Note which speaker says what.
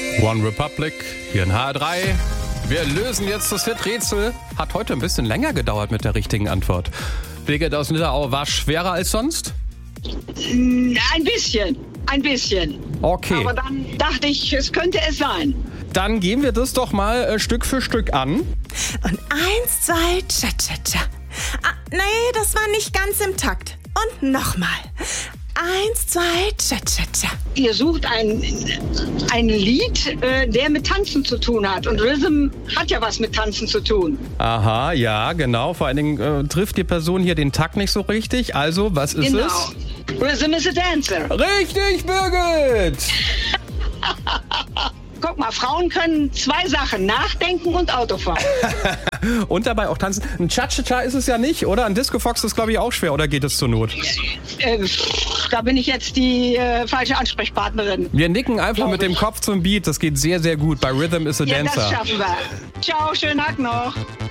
Speaker 1: One Republic, hier in HR3. Wir lösen jetzt das Hit-Rätsel. Hat heute ein bisschen länger gedauert mit der richtigen Antwort. Birgit aus Nidderau, war schwerer als sonst?
Speaker 2: Ein bisschen.
Speaker 1: Okay.
Speaker 2: Aber dann dachte ich, es könnte es sein.
Speaker 1: Dann gehen wir das doch mal Stück für Stück an.
Speaker 3: Und 1, 2, cha-cha-cha. Nee, das war nicht ganz im Takt. Und nochmal. 1, 2, cha-cha-cha.
Speaker 2: Ihr sucht ein Lied, der mit Tanzen zu tun hat. Und Rhythm hat ja was mit Tanzen zu tun.
Speaker 1: Aha, ja, genau. Vor allen Dingen trifft die Person hier den Takt nicht so richtig. Also, was ist
Speaker 2: Genau.
Speaker 1: es?
Speaker 2: Rhythm is a dancer.
Speaker 1: Richtig, Birgit!
Speaker 2: Guck mal, Frauen können 2 Sachen, nachdenken und Autofahren.
Speaker 1: Und dabei auch tanzen. Ein Cha-Cha-Cha ist es ja nicht, oder? Ein Disco-Fox ist, glaube ich, auch schwer. Oder geht es zur Not?
Speaker 2: Da bin ich jetzt die falsche Ansprechpartnerin.
Speaker 1: Wir nicken einfach mit dem Kopf zum Beat. Das geht sehr, sehr gut. Bei Rhythm is a
Speaker 2: Ja,
Speaker 1: Dancer.
Speaker 2: das schaffen wir. Ciao, schönen Tag noch.